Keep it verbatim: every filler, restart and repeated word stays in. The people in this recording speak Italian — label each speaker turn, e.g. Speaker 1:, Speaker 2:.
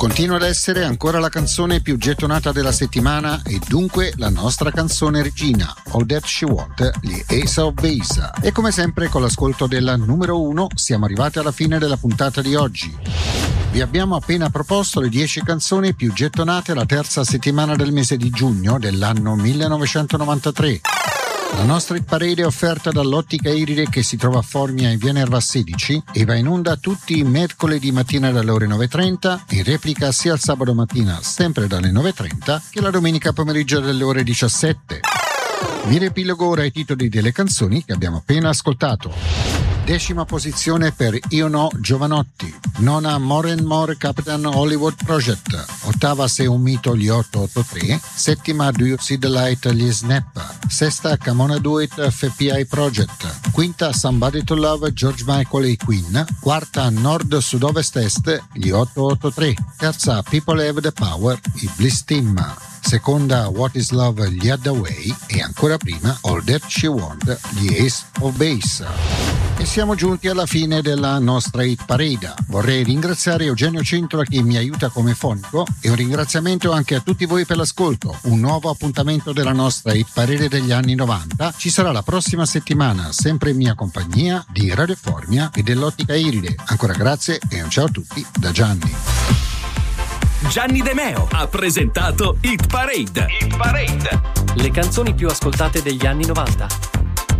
Speaker 1: Continua ad essere ancora la canzone più gettonata della settimana e dunque la nostra canzone regina, All That She Want, gli Ace of Base. E come sempre con l'ascolto della numero uno siamo arrivati alla fine della puntata di oggi. Vi abbiamo appena proposto le dieci canzoni più gettonate la terza settimana del mese di giugno dell'anno millenovecentonovantatré. La nostra hit parade è offerta dall'Ottica Iride che si trova a Formia in via Nerva sedici e va in onda tutti i mercoledì mattina dalle ore nove e trenta, in replica sia il sabato mattina sempre dalle nove e trenta che la domenica pomeriggio dalle ore diciassette. Vi riepilogo ora i titoli delle canzoni che abbiamo appena ascoltato. Decima posizione per Io No Giovanotti, nona More and More Captain Hollywood Project, ottava Se un mito gli otto otto tre, settima Do You See the Light gli Snap, sesta Come On Do It F P I Project, quinta Somebody to Love George Michael e Queen, quarta Nord Sud-Ovest Est gli otto otto tre, terza People Have the Power i Bliss Team, seconda What Is Love gli Hathaway e ancora prima All That She Want gli Ace of Base. E siamo giunti alla fine della nostra hit parade. Vorrei ringraziare Eugenio Cintola che mi aiuta come fonico e un ringraziamento anche a tutti voi per l'ascolto. Un nuovo appuntamento della nostra hit parade degli anni novanta ci sarà la prossima settimana, sempre in mia compagnia di Radio Formia e dell'Ottica Iride. Ancora grazie e un ciao a tutti da Gianni.
Speaker 2: Gianni De Meo ha presentato Hit Parade. Hit Parade.
Speaker 3: Le canzoni più ascoltate degli anni novanta.